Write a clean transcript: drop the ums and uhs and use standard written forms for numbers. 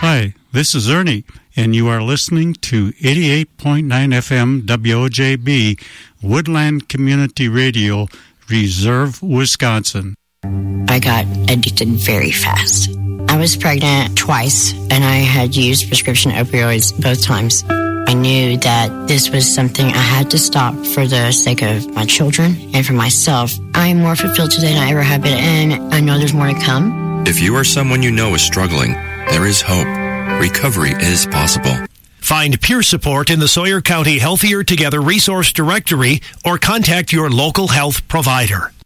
Hi, this is Ernie, and you are listening to 88.9 FM WOJB, Woodland Community Radio, Reserve, Wisconsin. I got addicted very fast. I was pregnant twice, and I had used prescription opioids both times. I knew that this was something I had to stop for the sake of my children and for myself. I am more fulfilled today than I ever have been, and I know there's more to come. If you or someone you know is struggling, there is hope. Recovery is possible. Find peer support in the Sawyer County Healthier Together Resource Directory or contact your local health provider.